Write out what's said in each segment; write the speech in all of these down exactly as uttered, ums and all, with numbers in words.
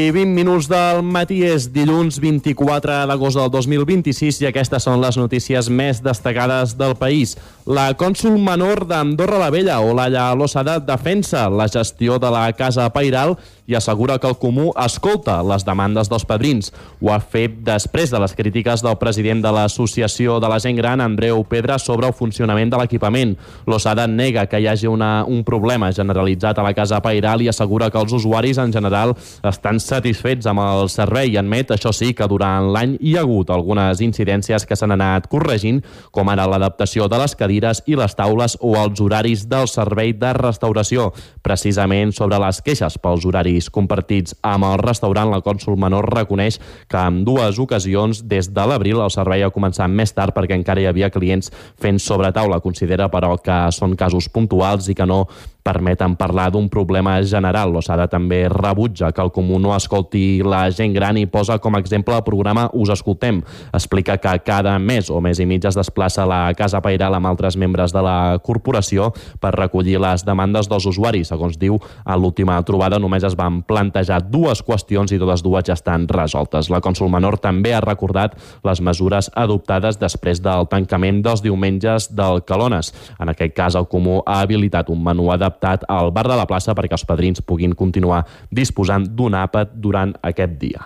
I vint minuts del matí, és dilluns vint-i-quatre d'agost del dos mil vint-i-sis i aquestes són les notícies més destacades del país. La cònsol menor d'Andorra la Vella, Olalla Losada, defensa la gestió de la Casa Pairal i assegura que el Comú escolta les demandes dels padrins. Ho ha fet després de les crítiques del president de l'Associació de la Gent Gran, Andreu Pedra, sobre el funcionament de l'equipament. Losada nega que hi hagi una, un problema generalitzat a la Casa Pairal i assegura que els usuaris en general estan satisfets amb el servei i admet, això sí, que durant l'any hi ha hagut algunes incidències que s'han anat corregint, com ara l'adaptació de les cadires i les taules o els horaris del servei de restauració. Precisament sobre les queixes pels horaris compartits amb el restaurant, la cònsol menor reconeix que en dues ocasions des de l'abril el servei ha començat més tard perquè encara hi havia clients fent sobretaula. Considera, però, que són casos puntuals i que no permeten parlar d'un problema general. Losada també rebutja que el Comú no escolti la gent gran i posa com a exemple el programa Us Escoltem. Explica que cada mes o mes i mig es desplaça a la Casa Pairal amb altres membres de la corporació per recollir les demandes dels usuaris. Segons diu, a l'última trobada només es van plantejar dues qüestions i totes dues ja estan resoltes. La cònsol menor també ha recordat les mesures adoptades després del tancament dels diumenges del Calones. En aquest cas, el Comú ha habilitat un menú adaptat adaptat al bar de la plaça perquè els padrins puguin continuar disposant d'un àpat durant aquest dia.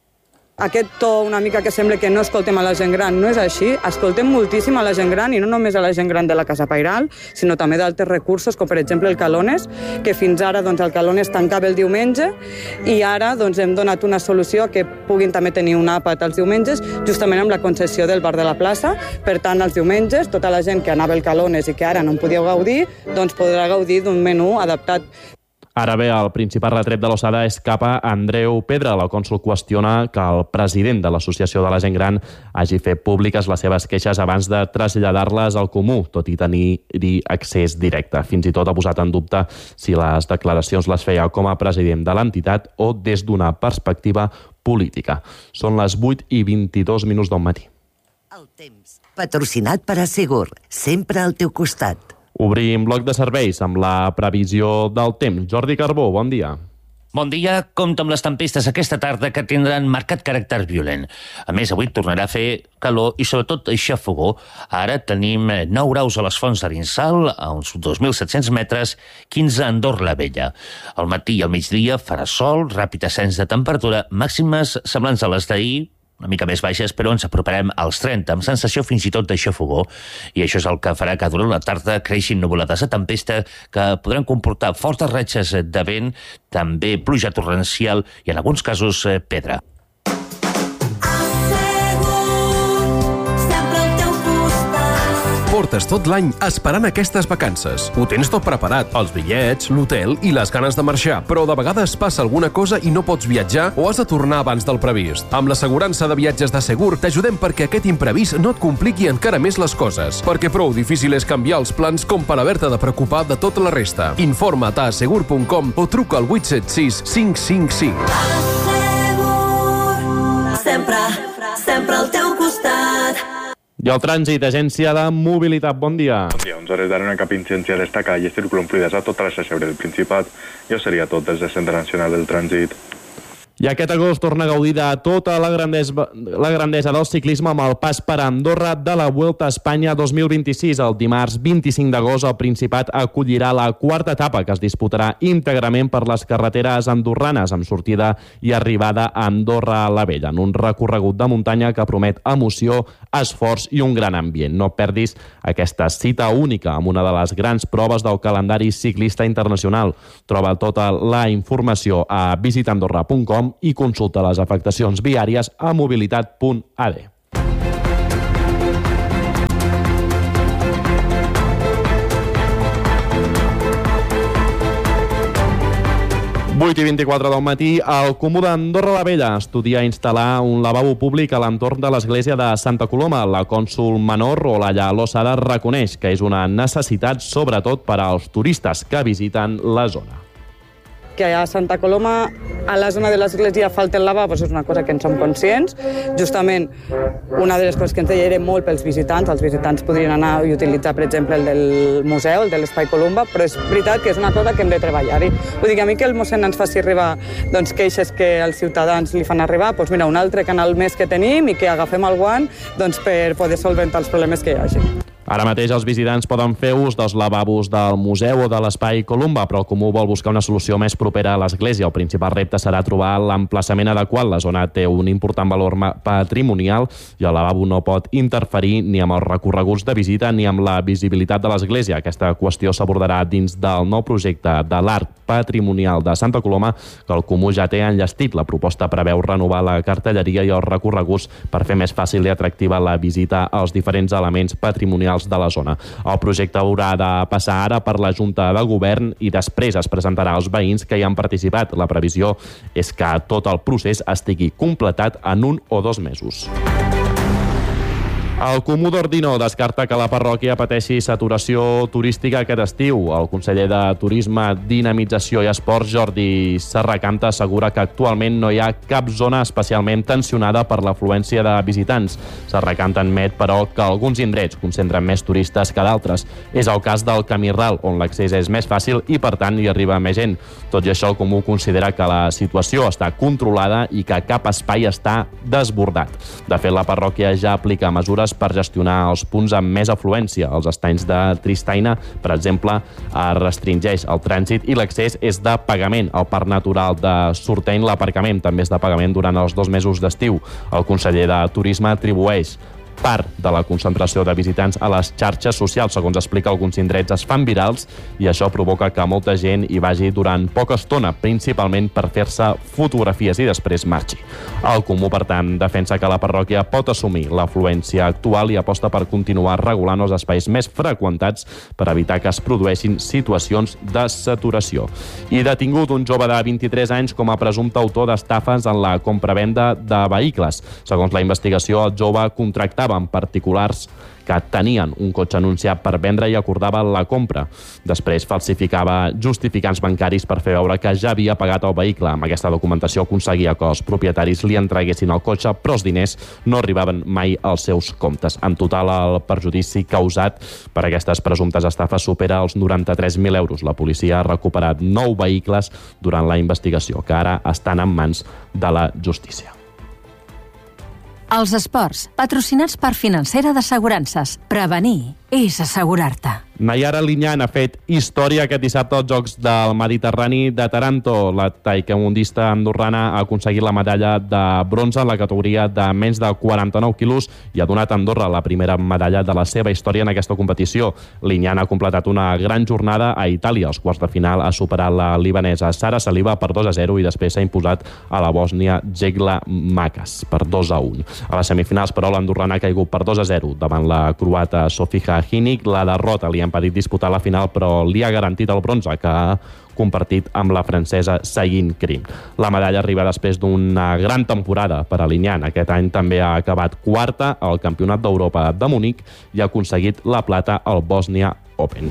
Aquest to una mica que sembla que no escoltem a la gent gran no és així. Escoltem moltíssim a la gent gran i no només a la gent gran de la Casa Pairal, sinó també d'altres recursos, com per exemple el Calones, que fins ara doncs, el Calones tancava el diumenge i ara doncs, hem donat una solució que puguin també tenir un àpat els diumenges, justament amb la concessió del bar de la plaça. Per tant, els diumenges, tota la gent que anava al Calones i que ara no en podíeu gaudir, doncs podrà gaudir d'un menú adaptat. Ara bé, el principal retret de Losada és cap a Andreu Pedra. La cònsol qüestiona que el president de l'Associació de la Gent Gran hagi fet públiques les seves queixes abans de traslladar-les al Comú, tot i tenir-hi accés directe. Fins i tot ha posat en dubte si les declaracions les feia com a president de l'entitat o des d'una perspectiva política. Són les vuit i vint-i-dos minuts del matí. El temps, patrocinat per Assegur, sempre al teu costat. Obrim bloc de serveis amb la previsió del temps. Jordi Carbó, bon dia. Bon dia. Compte amb les tempestes aquesta tarda que tindran marcat caràcter violent. A més, avui tornarà a fer calor i sobretot xafogor. Ara tenim nou graus a les Fonts d'Arinsal, a uns dos mil set-cents metres, quinze a Andorra la Vella. Al matí i al migdia farà sol, ràpid ascens de temperatura, màximes semblants a les d'ahir, una mica més baixes, però ens aproparem als trenta, amb sensació fins i tot de xafogor. I això és el que farà que durant la tarda creixin nuvolades de tempesta que podran comportar fortes ratxes de vent, també pluja torrencial i, en alguns casos, pedra. Portes tot l'any esperant aquestes vacances. Ho tens tot preparat, els bitllets, l'hotel i les ganes de marxar, però de vegades passa alguna cosa i no pots viatjar o has de tornar abans del previst. Amb l'assegurança de viatges d'Assegur t'ajudem perquè aquest imprevist no et compliqui encara més les coses, perquè prou difícil és canviar els plans com per haver-te de preocupar de tota la resta. Informa't a assegur punt com o truca al vuit set sis cinc cinc cinc. Assegur, sempre, sempre al teu costat. I el trànsit, agència de mobilitat, bon dia. Bon dia, uns hores d'ara una cap incidència a destacar i circulen fluides a tota la xarxa del Principat. I això seria tot des del Centre Nacional del Trànsit. I aquest agost torna a gaudir de tota la grandesa, la grandesa del ciclisme amb el pas per Andorra de la Vuelta a Espanya dos mil vint-i-sis. El dimarts vint-i-cinc d'agost el Principat acollirà la quarta etapa que es disputarà íntegrament per les carreteres andorranes amb sortida i arribada a Andorra la Vella, en un recorregut de muntanya que promet emoció, esforç i un gran ambient. No perdis aquesta cita única amb una de les grans proves del calendari ciclista internacional. Troba tota la informació a visitandorra punt com i consulta les afectacions viàries a mobilitat punt a d. vuit i vint-i-quatre del matí, el Comú d'Andorra la Vella estudia instal·lar un lavabo públic a l'entorn de l'església de Santa Coloma. La cònsol menor, Olalla Losada, reconeix que és una necessitat sobretot per als turistes que visiten la zona. que a Santa Coloma, a la zona de l'església, falten lavabos, és una cosa que en som conscients. Justament, una de les coses que ens deia era molt pels visitants. Els visitants podrien anar i utilitzar, per exemple, el del museu, el de l'Espai Columba, però és veritat que és una cosa que hem de treballar-hi. Vull dir que a mi que el mossèn ens faci arribar doncs, queixes que els ciutadans li fan arribar, doncs mira, un altre canal més que tenim i que agafem el guant doncs, per poder solventar els problemes que hi hagi. Ara mateix els visitants poden fer ús dels lavabos del museu o de l'Espai Columba, però el Comú vol buscar una solució més propera a l'església. El principal repte serà trobar l'emplaçament adequat. La zona té un important valor patrimonial i el lavabo no pot interferir ni amb els recorreguts de visita ni amb la visibilitat de l'església. Aquesta qüestió s'abordarà dins del nou projecte de l'Art Patrimonial de Santa Coloma, que el Comú ja té enllestit. La proposta preveu renovar la cartelleria i els recorreguts per fer més fàcil i atractiva la visita als diferents elements patrimonials de la zona. El projecte haurà de passar ara per la Junta de Govern i després es presentarà als veïns que hi han participat. La previsió és que tot el procés estigui completat en un o dos mesos. El Comú d'Ordino descarta que la parròquia pateixi saturació turística aquest estiu. El conseller de Turisme, Dinamització i Esports, Jordi Serracanta, assegura que actualment no hi ha cap zona especialment tensionada per l'afluència de visitants. Serracanta admet, però, que alguns indrets concentren més turistes que d'altres. És el cas del Camí Ral, on l'accés és més fàcil i, per tant, hi arriba més gent. Tot i això, el Comú considera que la situació està controlada i que cap espai està desbordat. De fet, la parròquia ja aplica mesures per gestionar els punts amb més afluència. Els estanys de Tristaina, per exemple, es restringeix el trànsit i l'accés és de pagament. El Parc Natural de Sorteny, l'aparcament també és de pagament durant els dos mesos d'estiu. El conseller de Turisme atribueix part de la concentració de visitants a les xarxes socials. Segons explica, alguns indrets es fan virals i això provoca que molta gent hi vagi durant poca estona, principalment per fer-se fotografies i després marxi. El Comú, per tant, defensa que la parròquia pot assumir l'afluència actual i aposta per continuar regulant els espais més freqüentats per evitar que es produeixin situacions de saturació. I detingut un jove de vint-i-tres anys com a presumpte autor d'estafes en la compravenda de vehicles. Segons la investigació, el jove contractava amb particulars que tenien un cotxe anunciat per vendre i acordava la compra. Després falsificava justificants bancaris per fer veure que ja havia pagat el vehicle. Amb aquesta documentació aconseguia que els propietaris li entreguessin el cotxe, però els diners no arribaven mai als seus comptes. En total, el perjudici causat per aquestes presumptes estafes supera els noranta-tres mil euros. La policia ha recuperat nou vehicles durant la investigació, que ara estan en mans de la justícia. Els esports, patrocinats per Financera d'Assegurances. Prevenir és assegurar-te. Nayara Linyan ha fet història aquest dissabte als Jocs del Mediterrani de Taranto. La taekwondista andorrana ha aconseguit la medalla de bronze en la categoria de menys de quaranta-nou quilos i ha donat a Andorra la primera medalla de la seva història en aquesta competició. Linyan ha completat una gran jornada a Itàlia. Als quarts de final ha superat la libanesa Sara Saliba per dos a zero i després s'ha imposat a la bòsnia Jegla Makas per dos a un. A les semifinals, però, l'andorrana ha caigut per dos a zero davant la croata Sofija Hinic. La derrota li ha impedit disputar la final, però li ha garantit el bronze, que ha compartit amb la francesa Sayin Krim. La medalla arriba després d'una gran temporada per a Linyan. Aquest any també ha acabat quarta al Campionat d'Europa de Munic i ha aconseguit la plata al Bosnia Open.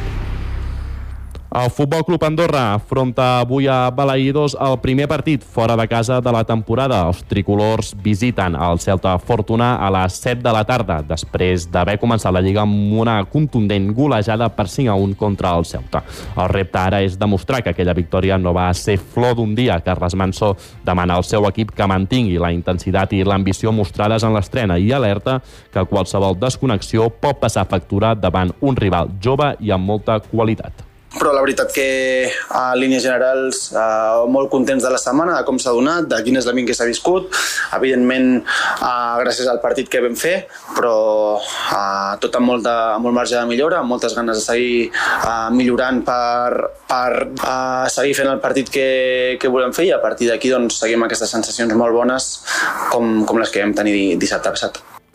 El Futbol Club Andorra afronta avui a Balaïdos el primer partit fora de casa de la temporada. Els tricolors visiten el Celta Fortuna a les set de la tarda, després d'haver començat la Lliga amb una contundent golejada per cinc a un contra el Celta. El repte ara és demostrar que aquella victòria no va ser flor d'un dia. Carles Manso demana al seu equip que mantingui la intensitat i l'ambició mostrades en l'estrena i alerta que qualsevol desconnexió pot passar factura davant un rival jove i amb molta qualitat. Però la veritat que a línies generals eh, molt contents de la setmana, de com s'ha donat, de quin és l'ambient que s'ha viscut, evidentment eh, gràcies al partit que vam fer, però eh, tot amb molt, de, amb molt marge de millora, amb moltes ganes de seguir eh, millorant per, per eh, seguir fent el partit que, que volem fer i a partir d'aquí doncs, seguim aquestes sensacions molt bones com, com les que vam tenir dissabte passat.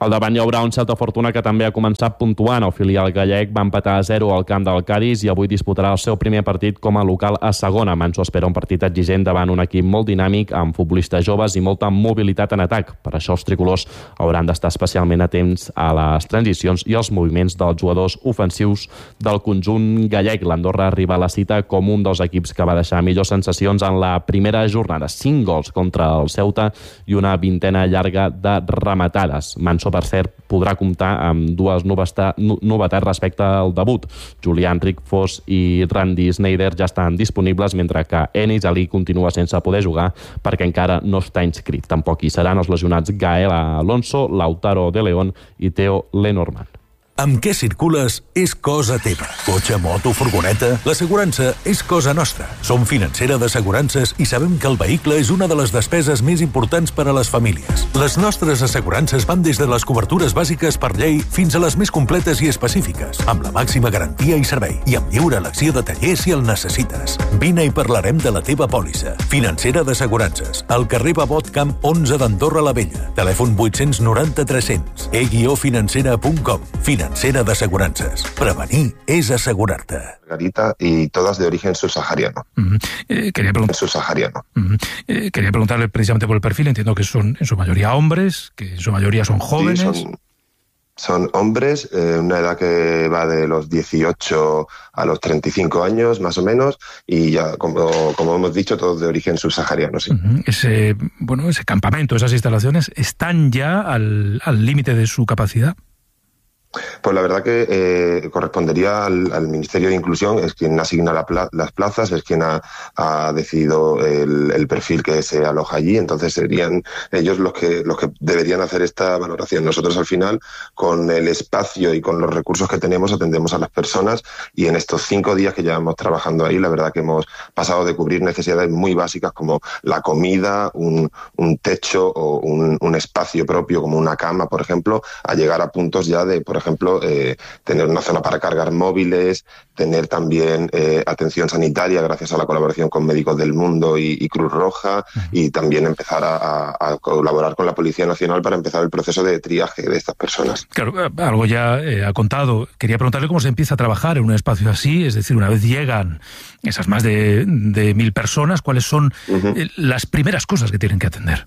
Al davant hi haurà un Celta Fortuna que també ha començat puntuant. El filial gallec va empatar a zero al camp del Cádiz i avui disputarà el seu primer partit com a local a segona. Manso espera un partit exigent davant un equip molt dinàmic, amb futbolistes joves i molta mobilitat en atac. Per això els tricolors hauran d'estar especialment atents a les transicions i als moviments dels jugadors ofensius del conjunt gallec. L'Andorra arriba a la cita com un dels equips que va deixar millors sensacions en la primera jornada. Cinc gols contra el Ceuta i una vintena llarga de rematades. Manso, per cert, podrà comptar amb dues novetats respecte al debut. Julián Rickfors i Randy Snyder ja estan disponibles, mentre que Enis Ali continua sense poder jugar perquè encara no està inscrit. Tampoc hi seran els lesionats Gael Alonso, Lautaro de León i Theo Lenormand. Amb què circules és cosa teva. Cotxe, moto, furgoneta... L'assegurança és cosa nostra. Som financera d'assegurances i sabem que el vehicle és una de les despeses més importants per a les famílies. Les nostres assegurances van des de les cobertures bàsiques per llei fins a les més completes i específiques, amb la màxima garantia i servei, i amb lliure elecció de taller si el necessites. Vine i parlarem de la teva pòlissa. Financera d'assegurances, al carrer Babot Camp onze d'Andorra la Vella. Telèfon vuit noranta tres cents. e guió financera punt com. Financera d'assegurances. Prevenir és assegurar-te. Margarita, y todas de origen subsahariano. Uh-huh. eh, quería preguntar... Subsahariano. Uh-huh. eh, quería preguntarle precisamente por el perfil. Entiendo que son en su mayoría hombres, que en su mayoría son jóvenes. Sí, son... Son hombres, eh, una edad que va de los dieciocho a los treinta y cinco años, más o menos, y ya, como, como hemos dicho, todos de origen subsahariano, sí. Uh-huh. Ese, bueno, ese campamento, esas instalaciones, ¿están ya al límite de su capacidad? Pues la verdad que eh, correspondería al, al Ministerio de Inclusión, es quien asigna la pla las plazas, es quien ha, ha decidido el, el perfil que se aloja allí, entonces serían ellos los que, los que deberían hacer esta valoración. Nosotros al final, con el espacio y con los recursos que tenemos, atendemos a las personas, y en estos cinco días que llevamos trabajando ahí, la verdad que hemos pasado de cubrir necesidades muy básicas como la comida, un, un techo o un, un espacio propio como una cama, por ejemplo, a llegar a puntos ya de, por ejemplo, ejemplo, eh, tener una zona para cargar móviles, tener también eh, atención sanitaria gracias a la colaboración con Médicos del Mundo y, y Cruz Roja, uh-huh. y también empezar a, a, a colaborar con la Policía Nacional para empezar el proceso de triaje de estas personas. Claro, algo ya eh, ha contado. Quería preguntarle cómo se empieza a trabajar en un espacio así, es decir, una vez llegan esas más de, de mil personas, ¿cuáles son uh-huh. eh, las primeras cosas que tienen que atender?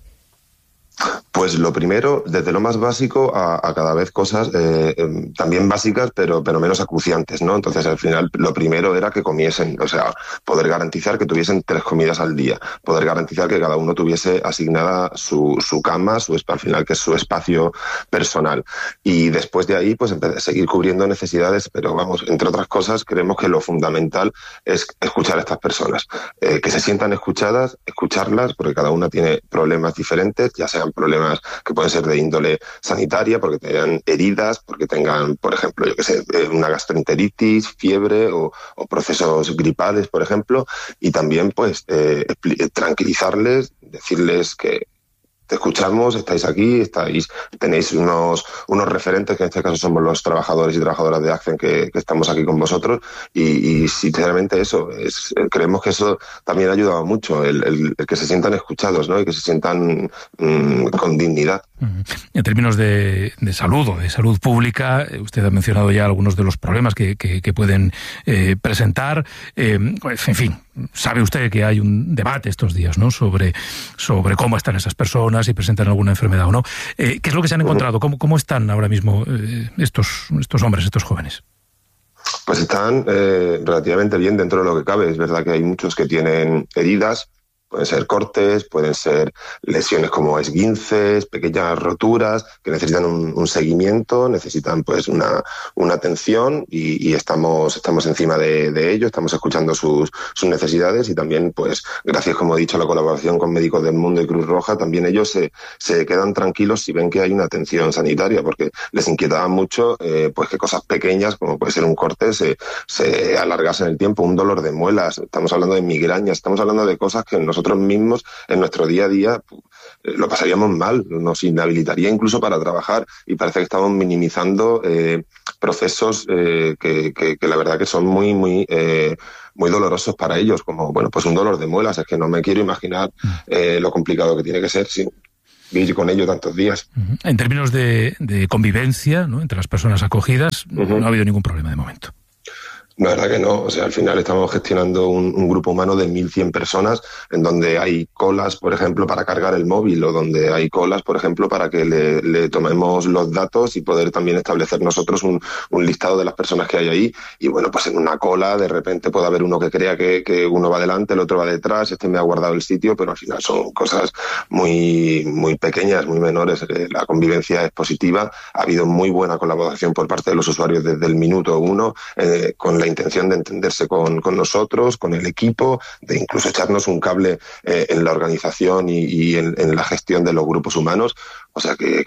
Pues lo primero, desde lo más básico a, a cada vez cosas eh, eh, también básicas, pero, pero menos acuciantes, ¿no? Entonces, al final, lo primero era que comiesen, o sea, poder garantizar que tuviesen tres comidas al día, poder garantizar que cada uno tuviese asignada su, su cama, su al final, que es su espacio personal. Y después de ahí, pues, empezar a seguir cubriendo necesidades, pero vamos, entre otras cosas, creemos que lo fundamental es escuchar a estas personas, eh, que se sientan escuchadas, escucharlas, porque cada una tiene problemas diferentes, ya sean problemas que pueden ser de índole sanitaria, porque tengan heridas, porque tengan, por ejemplo, yo que sé, una gastroenteritis, fiebre o, o procesos gripales, por ejemplo, y también, pues, eh, tranquilizarles, decirles que te escuchamos, estáis aquí, estáis, tenéis unos, unos referentes, que en este caso somos los trabajadores y trabajadoras de ACCEN que, que estamos aquí con vosotros, y, y sinceramente eso, es, creemos que eso también ha ayudado mucho, el, el, el que se sientan escuchados, ¿no? Y que se sientan mmm, con dignidad. En términos de, de salud o de salud pública, usted ha mencionado ya algunos de los problemas que, que, que pueden eh, presentar. Eh, en fin, sabe usted que hay un debate estos días, ¿no? sobre, sobre cómo están esas personas, si presentan alguna enfermedad o no. Eh, ¿Qué es lo que se han encontrado? ¿Cómo, cómo están ahora mismo eh, estos, estos hombres, estos jóvenes? Pues están eh, relativamente bien dentro de lo que cabe. Es verdad que hay muchos que tienen heridas, pueden ser cortes, pueden ser lesiones como esguinces, pequeñas roturas, que necesitan un, un seguimiento, necesitan pues una, una atención, y, y estamos, estamos encima de, de ello, estamos escuchando sus, sus necesidades, y también, pues, gracias, como he dicho, a la colaboración con Médicos del Mundo y Cruz Roja, también ellos se, se quedan tranquilos si ven que hay una atención sanitaria, porque les inquietaba mucho eh, pues que cosas pequeñas, como puede ser un corte, se, se alargasen el tiempo, un dolor de muelas, estamos hablando de migrañas, estamos hablando de cosas que nosotros mismos en nuestro día a día lo pasaríamos mal, nos inhabilitaría incluso para trabajar, y parece que estamos minimizando eh, procesos eh, que, que, que la verdad que son muy, muy, eh, muy dolorosos para ellos, como bueno, pues un dolor de muelas. Es que no me quiero imaginar eh, lo complicado que tiene que ser. Sí. vivir con ello tantos días. Uh-huh. En términos de, de convivencia, ¿no?, entre las personas acogidas, uh-huh. no ha habido ningún problema de momento. La verdad que no, o sea, al final estamos gestionando un, un grupo humano de mil cien personas en donde hay colas, por ejemplo, para cargar el móvil o donde hay colas, por ejemplo, para que le, le tomemos los datos y poder también establecer nosotros un, un listado de las personas que hay ahí. Y bueno, pues en una cola de repente puede haber uno que crea que, que uno va delante, el otro va detrás, este me ha guardado el sitio, pero al final son cosas muy, muy pequeñas, muy menores. La convivencia es positiva, ha habido muy buena colaboración por parte de los usuarios desde el minuto uno, eh, con la intención de entenderse con, con nosotros, con el equipo, de incluso echarnos un cable eh, en la organización y, y en, en la gestión de los grupos humanos. O sea que